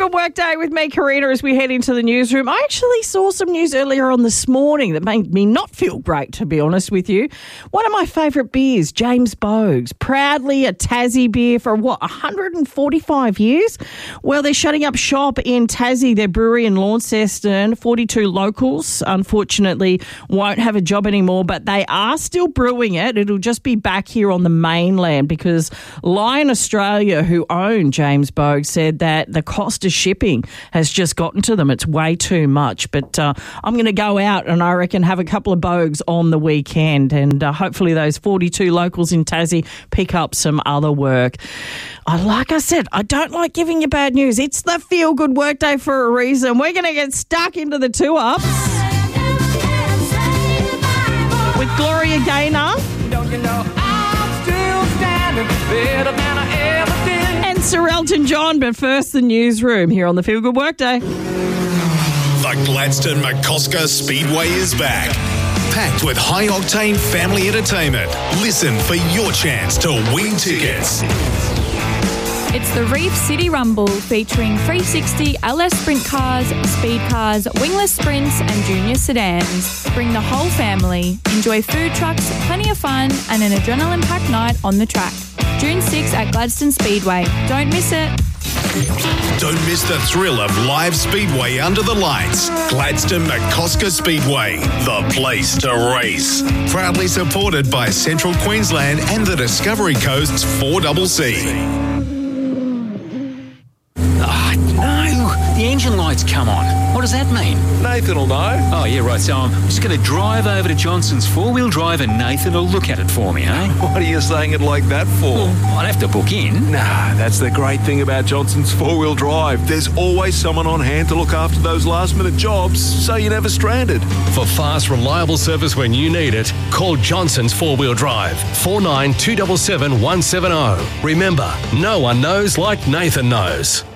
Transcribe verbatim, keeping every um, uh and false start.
Good Workday with me, Karina, as we head into the newsroom. I actually saw some news earlier on this morning that made me not feel great, to be honest with you. One of my favourite beers, James Boag's, proudly a Tassie beer for, what, one hundred forty-five years? Well, they're shutting up shop in Tassie, their brewery in Launceston. forty-two locals, unfortunately, won't have a job anymore, but they are still brewing it. It'll just be back here on the mainland because Lion Australia, who own James Boag, said that the cost of shipping has just gotten to them. It's way too much. But uh, I'm going to go out and I reckon have a couple of Boags on the weekend, and uh, hopefully those forty-two locals in Tassie pick up some other work. Uh, like I said, I don't like giving you bad news. It's the Feel Good Workday for a reason. We're going to get stuck into the two-ups with Gloria Gaynor. Don't you know I'm still standing better than I ever did. And Sir Elton John, but first the newsroom here on the Feel Good Workday. The Gladstone McCosker Speedway is back. Packed with high-octane family entertainment. Listen for your chance to win tickets. It's the Reef City Rumble featuring three sixty L S Sprint cars, speed cars, wingless sprints and junior sedans. Bring the whole family. Enjoy food trucks, plenty of fun and an adrenaline-packed night on the track. June sixth at Gladstone Speedway. Don't miss it. Don't miss the thrill of live Speedway under the lights. Gladstone McCosker Speedway, the place to race. Proudly supported by Central Queensland and the Discovery Coast's four C C. The engine light's come on. What does that mean? Nathan will know. Oh, yeah, right. So I'm just going to drive over to Johnson's four-wheel drive and Nathan will look at it for me, eh? What are you saying it like that for? Well, I'd have to book in. Nah, that's the great thing about Johnson's four-wheel drive. There's always someone on hand to look after those last-minute jobs, so you're never stranded. For fast, reliable service when you need it, call Johnson's four-wheel drive, four nine two seven seven one seven zero. Remember, no one knows like Nathan knows.